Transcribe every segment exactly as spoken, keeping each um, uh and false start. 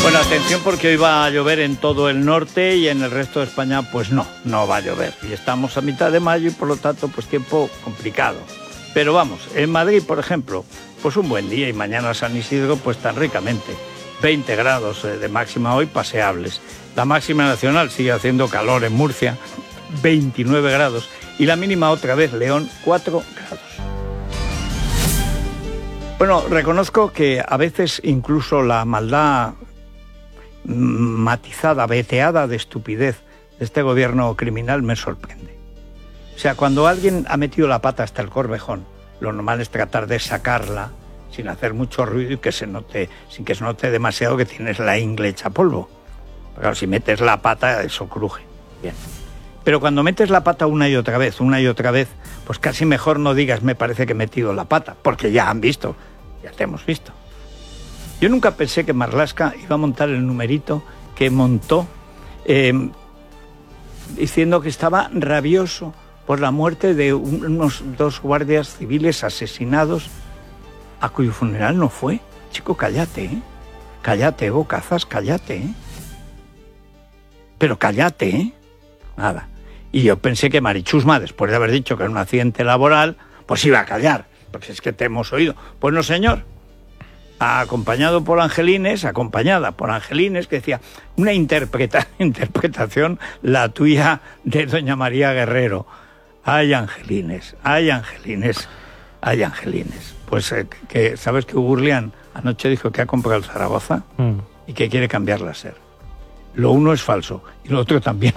Bueno, atención porque hoy va a llover en todo el norte y en el resto de España pues no, no va a llover. Y estamos a mitad de mayo y por lo tanto pues tiempo complicado. Pero vamos, en Madrid, por ejemplo, pues un buen día y mañana San Isidro pues tan ricamente. veinte grados de máxima hoy paseables. La máxima nacional sigue haciendo calor en Murcia, veintinueve grados. Y la mínima otra vez, León, cuatro grados. Bueno, reconozco que a veces incluso la maldad matizada, veteada de estupidez de este gobierno criminal me sorprende. O sea, cuando alguien ha metido la pata hasta el corvejón, lo normal es tratar de sacarla sin hacer mucho ruido y que se note, sin que se note demasiado que tienes la ingle hecha polvo. Pero claro, si metes la pata, eso cruje. Bien. Pero cuando metes la pata una y otra vez, una y otra vez, pues casi mejor no digas me parece que he metido la pata, porque ya han visto, ya te hemos visto. Yo nunca pensé que Marlaska iba a montar el numerito que montó eh, diciendo que estaba rabioso por la muerte de unos dos guardias civiles asesinados a cuyo funeral no fue. Chico, cállate, ¿eh? Cállate, bocazas, cállate, ¿eh? Pero cállate, ¿eh? Nada. Y yo pensé que Marichusma, después de haber dicho que era un accidente laboral, pues iba a callar, porque es que te hemos oído. Pues no, señor. Acompañado por Angelines, acompañada por Angelines, que decía, una interpreta, interpretación la tuya de doña María Guerrero. Ay, Angelines, ay, Angelines, ay, Angelines. Pues, eh, que ¿sabes que Gurlian anoche dijo que ha comprado el Zaragoza mm. y que quiere cambiar la SER? Lo uno es falso y lo otro también.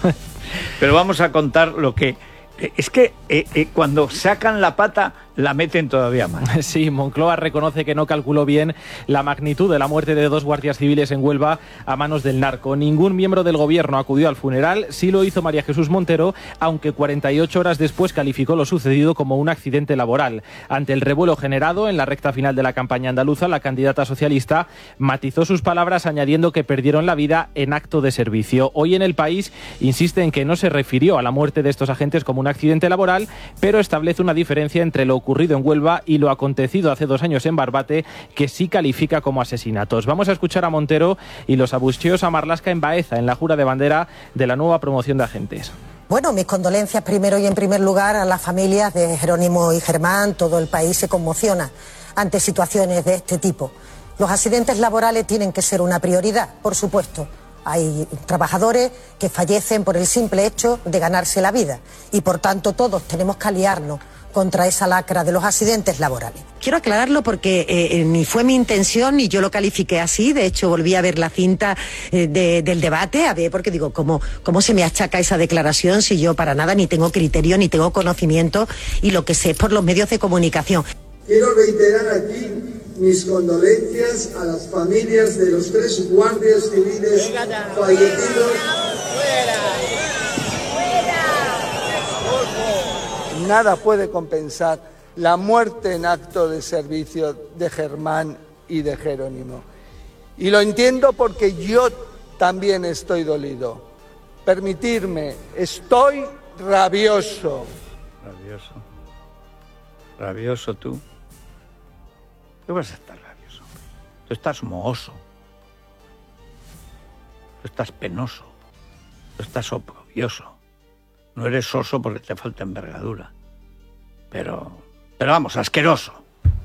Pero vamos a contar lo que... Es que eh, eh, cuando sacan la pata la meten todavía más. Sí, Moncloa reconoce que no calculó bien la magnitud de la muerte de dos guardias civiles en Huelva a manos del narco. Ningún miembro del gobierno acudió al funeral, sí lo hizo María Jesús Montero, aunque cuarenta y ocho horas después calificó lo sucedido como un accidente laboral. Ante el revuelo generado en la recta final de la campaña andaluza, la candidata socialista matizó sus palabras añadiendo que perdieron la vida en acto de servicio. Hoy en El País insiste en que no se refirió a la muerte de estos agentes como un accidente laboral, pero establece una diferencia entre lo ocurrido en Huelva y lo acontecido hace dos años en Barbate, que sí califica como asesinatos. Vamos a escuchar a Montero y los abucheos a Marlaska en Baeza, en la jura de bandera de la nueva promoción de agentes. Bueno, mis condolencias primero y en primer lugar a las familias de Jerónimo y Germán. Todo el país se conmociona ante situaciones de este tipo. Los accidentes laborales tienen que ser una prioridad, por supuesto. Hay trabajadores que fallecen por el simple hecho de ganarse la vida y por tanto todos tenemos que aliarnos contra esa lacra de los accidentes laborales. Quiero aclararlo porque eh, ni fue mi intención ni yo lo califiqué así. De hecho, volví a ver la cinta eh, de, del debate, a ver, porque digo, ¿cómo, ¿cómo se me achaca esa declaración si yo para nada ni tengo criterio ni tengo conocimiento y lo que sé es por los medios de comunicación? Quiero reiterar aquí mis condolencias a las familias de los tres guardias civiles fallecidos. Nada puede compensar la muerte en acto de servicio de Germán y de Jerónimo. Y lo entiendo porque yo también estoy dolido. Permitirme, estoy rabioso. Rabioso. Rabioso tú. ¿Qué vas a estar rabioso? Tú estás mohoso. Tú estás penoso. Tú estás oprobioso. No eres oso porque te falta envergadura. Pero, pero vamos, asqueroso.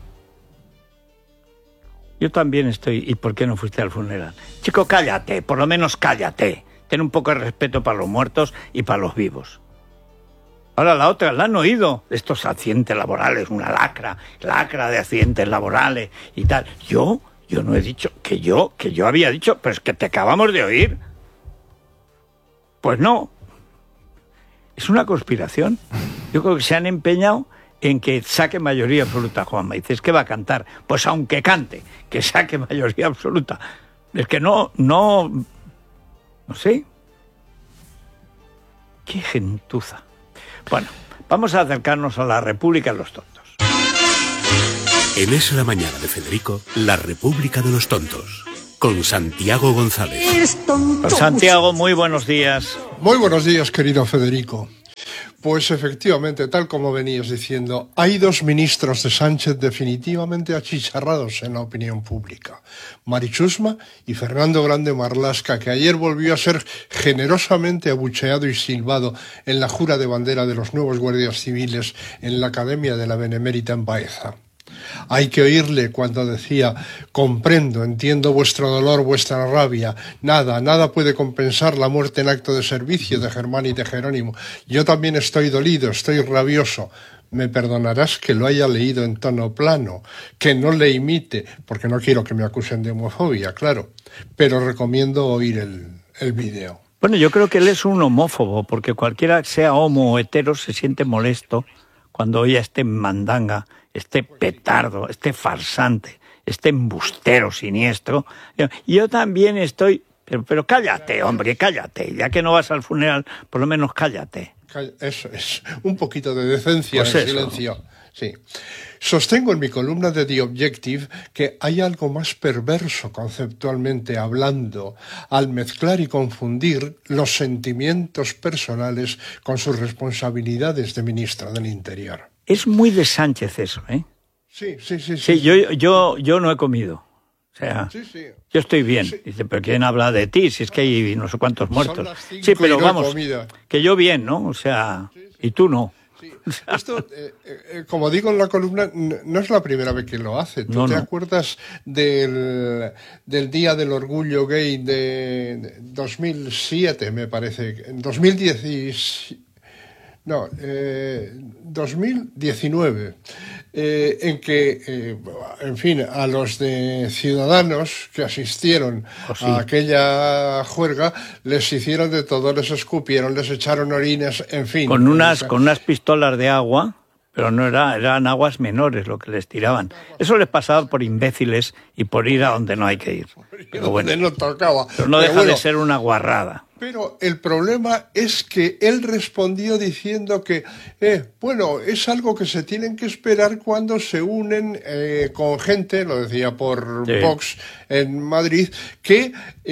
Yo también estoy... ¿Y por qué no fuiste al funeral? Chico, cállate, por lo menos cállate. Ten un poco de respeto para los muertos y para los vivos. Ahora la otra, la han oído. Estos accidentes laborales, una lacra, lacra de accidentes laborales y tal. Yo, yo no he dicho que yo, que yo había dicho, pero es que te acabamos de oír. Pues no. Es una conspiración. Yo creo que se han empeñado en que saque mayoría absoluta Juanma. Dices, ¿qué va a cantar? Pues aunque cante, que saque mayoría absoluta. Es que no, no, no sé. Qué gentuza. Bueno, vamos a acercarnos a la República de los Tontos. En Es la Mañana de Federico, la República de los Tontos. Con Santiago González. Con Santiago, muy buenos días. Muy buenos días, querido Federico. Pues efectivamente, tal como venías diciendo, hay dos ministros de Sánchez definitivamente achicharrados en la opinión pública. Mari Chusma y Fernando Grande Marlaska, que ayer volvió a ser generosamente abucheado y silbado en la jura de bandera de los nuevos guardias civiles en la Academia de la Benemérita en Baeza. Hay que oírle cuando decía: comprendo, entiendo vuestro dolor, vuestra rabia. Nada, nada puede compensar la muerte en acto de servicio de Germán y de Jerónimo. Yo también estoy dolido, estoy rabioso. Me perdonarás que lo haya leído en tono plano, que no le imite, porque no quiero que me acusen de homofobia, claro. Pero recomiendo oír el, el vídeo. Bueno, yo creo que él es un homófobo, porque cualquiera, sea homo o hetero, se siente molesto cuando oye a este mandanga, este petardo, este farsante, este embustero siniestro. Yo también estoy... Pero, pero cállate, hombre, cállate. Ya que no vas al funeral, por lo menos cállate. Eso es, un poquito de decencia pues en eso. silencio. Sí. Sostengo en mi columna de The Objective que hay algo más perverso conceptualmente hablando al mezclar y confundir los sentimientos personales con sus responsabilidades de ministro del Interior. Es muy de Sánchez eso, ¿eh? Sí, sí, sí. Sí, sí yo, yo, yo no he comido. O sea, sí, sí. Yo estoy bien. Sí. Dice, pero ¿quién habla de ti? Si es que hay no sé cuántos muertos. Sí, pero no vamos, que yo bien, ¿no? O sea, sí, sí. Y tú no. Sí. Esto, eh, eh, como digo en la columna, no es la primera vez que lo hace. ¿Tú no, te no. acuerdas del, del Día del Orgullo Gay de dos mil siete, me parece? En dos mil diez... No, eh, dos mil diecinueve, eh, en que, eh, en fin, a los de Ciudadanos que asistieron oh, sí. a aquella juerga, les hicieron de todo, les escupieron, les echaron orines, en fin. Con unas, con unas pistolas de agua, pero no era, eran aguas menores lo que les tiraban. Eso les pasaba por imbéciles y por ir a donde no hay que ir. Pero bueno, no tocaba. Pero no deja pero bueno, de ser una guarrada. Pero el problema es que él respondió diciendo que, eh, bueno, es algo que se tienen que esperar cuando se unen eh, con gente, lo decía por sí. Vox en Madrid, que,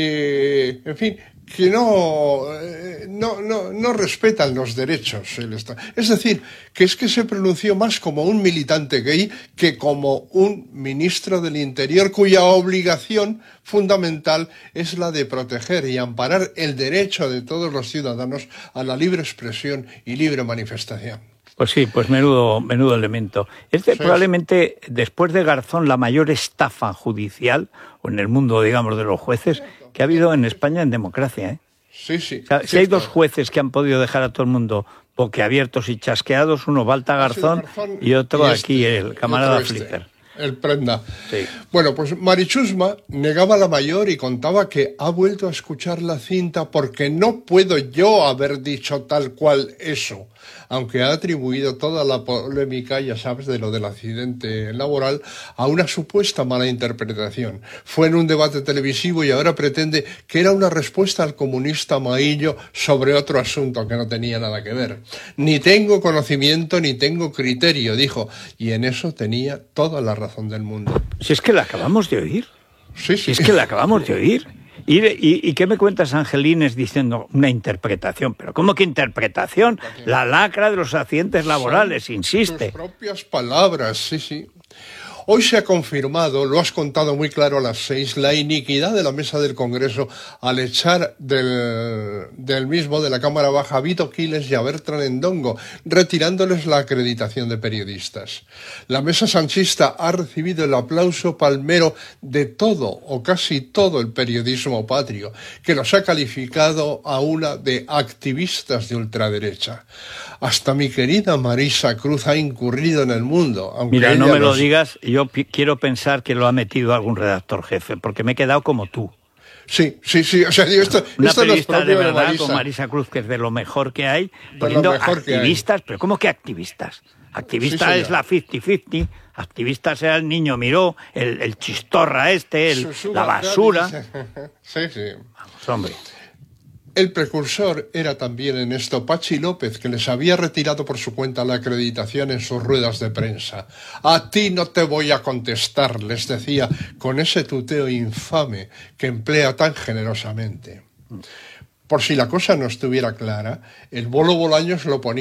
eh, en fin, que no, eh, no, no, no respetan los derechos. Es decir, que es que se pronunció más como un militante gay que como un ministro del Interior cuya obligación fundamental es la de proteger y amparar el derecho de todos los ciudadanos a la libre expresión y libre manifestación. Pues sí, pues menudo, menudo elemento. Es de, sí. probablemente, después de Garzón, la mayor estafa judicial, o en el mundo, digamos, de los jueces, que ha habido en España en democracia, ¿eh? Sí, sí. O sea, si hay dos jueces que han podido dejar a todo el mundo boquiabiertos y chasqueados, uno Balta Garzón, Garzón y otro y este, aquí, el camarada este, Flicker. El Prenda. Sí. Bueno, pues Mari Chusma negaba la mayor y contaba que ha vuelto a escuchar la cinta porque no puedo yo haber dicho tal cual eso, aunque ha atribuido toda la polémica, ya sabes, de lo del accidente laboral, a una supuesta mala interpretación. Fue en un debate televisivo y ahora pretende que era una respuesta al comunista Maillo sobre otro asunto que no tenía nada que ver. Ni tengo conocimiento ni tengo criterio, dijo, y en eso tenía toda la razón del mundo. Si es que la acabamos de oír. Sí, sí. Si es que la acabamos de oír. ¿Y, y, ¿Y qué me cuentas, Angelines, diciendo una interpretación? ¿Pero cómo que interpretación? La lacra de los accidentes laborales, Son insiste. Tus propias palabras, sí, sí. Hoy se ha confirmado, lo has contado muy claro a las seis, la iniquidad de la mesa del Congreso al echar del, del mismo, de la Cámara Baja, a Vito Quiles y a Bertran Endongo, retirándoles la acreditación de periodistas. La mesa sanchista ha recibido el aplauso palmero de todo o casi todo el periodismo patrio, que los ha calificado a una de activistas de ultraderecha. Hasta mi querida Marisa Cruz ha incurrido en el mundo. Aunque Mira, no me los... lo digas, yo p- quiero pensar que lo ha metido algún redactor jefe, porque me he quedado como tú. Sí, sí, sí, o sea, digo, esto, Una esto no es periodista propio de de verdad, Marisa. con Marisa Cruz, que es de lo mejor que hay, De poniendo lo mejor que activistas, hay. pero ¿cómo que activistas? Activista Sí, es la cincuenta cincuenta, activista será el niño Miró, el, el chistorra este, el, la basura. Sí, sí. Vamos, hombre. El precursor era también en esto Pachi López, que les había retirado por su cuenta la acreditación en sus ruedas de prensa. A ti no te voy a contestar, les decía, con ese tuteo infame que emplea tan generosamente. Por si la cosa no estuviera clara, el Bolo Bolaños lo ponía